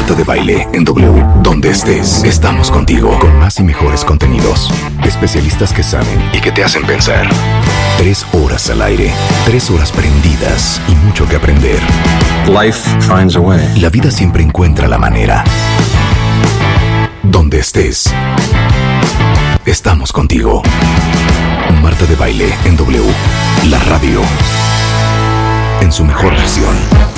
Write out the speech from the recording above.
Marta de Baile en W. Donde estés, estamos contigo. Con más y mejores contenidos. Especialistas que saben y que te hacen pensar. 3 horas al aire. 3 horas prendidas y mucho que aprender. Life finds a way. La vida siempre encuentra la manera. Donde estés, estamos contigo. Marta de Baile en W. La radio en su mejor versión.